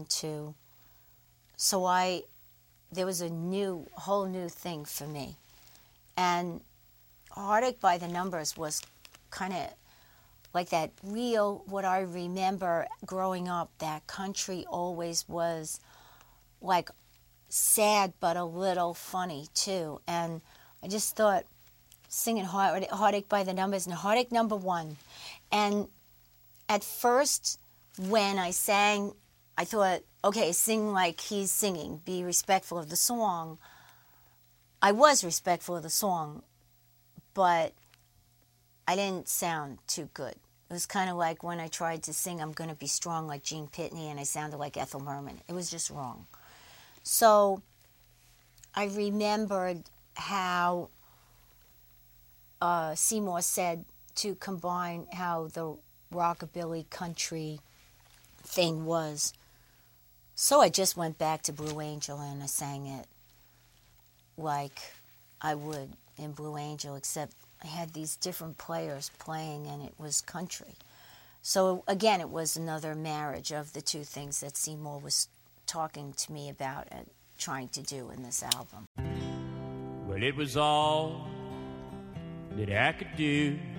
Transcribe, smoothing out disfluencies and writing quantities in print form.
to. So there was a whole new thing for me. And Heartache by the Numbers was kind of like that real, what I remember growing up, that country always was like sad but a little funny too. And I just thought singing Heartache by the Numbers and Heartache number 1. And at first when I sang, I thought, okay, sing like he's singing, be respectful of the song. I was respectful of the song, but I didn't sound too good. It was kind of like when I tried to sing I'm Gonna Be Strong like Gene Pitney and I sounded like Ethel Merman. It was just wrong. So I remembered how Seymour said to combine how the rockabilly country thing was. So I just went back to Blue Angel and I sang it like I would in Blue Angel, except I had these different players playing and it was country. So again, it was another marriage of the two things that Seymour was talking to me about and trying to do in this album. Well, it was all that I could do